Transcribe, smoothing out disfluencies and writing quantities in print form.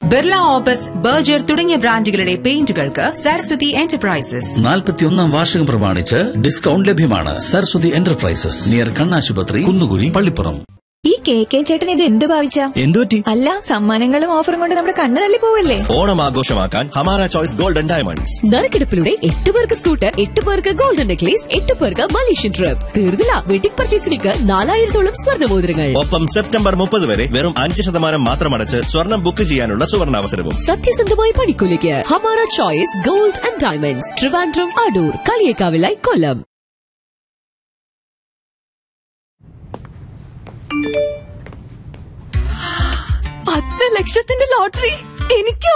Birla opus, Berger തുടങ്ങിയ ബ്രാൻഡുകളുടെ പെയിന്റുകൾക്ക് Saraswati enterprises. 41 വാർഷികം പ്രമാണിച്ച് ഡിസ്കൗണ്ട് ലഭ്യമാണ്. സരസ്വതി എന്റർപ്രൈസസ്, നിയർ കണ്ണാശുപത്രി, കുന്നുകുഴി, പള്ളിപ്പുറം. ഈ കെ ചേട്ടൻ ഇത് എന്ത് ഭാവിച്ച? എന്തുപറ്റി? അല്ല, സമ്മാനങ്ങളും ഓഫറും കൊണ്ട് നമ്മുടെ കണ്ണ് തള്ളി പോവല്ലേ? ഓണം ആഘോഷമാക്കാൻ ഹമാര ചോയ്സ് ഗോൾഡൻ ഡയമണ്ട്സ്. നറുക്കെടുപ്പിലൂടെ 8 പേർക്ക് സ്കൂട്ടർ, 8 പേർക്ക് ഗോൾഡൻ നെക്ലേസ്, 8 പേർക്ക് മലേഷ്യൻ ട്രിപ്പ്. തീർന്നില്ല, വെഡിംഗ് പർച്ചേസിലേക്ക് 4000-ഓളം സ്വർണ്ണമോതിരങ്ങൾ. ഒപ്പം സെപ്റ്റംബർ 30 വരെ വെറും 5% മാത്രം അടച്ച് സ്വർണം ബുക്ക് ചെയ്യാനുള്ള സുവർണാവസരവും. സത്യസന്ധമായ പണിക്കൂലിക്ക് Hamara choice gold and diamonds, Trivandrum, Adoor, കളിയേക്കാവിലായി, കൊല്ലം. 10 ലക്ഷത്തിന്റെ ലോട്ടറി എനിക്കോ?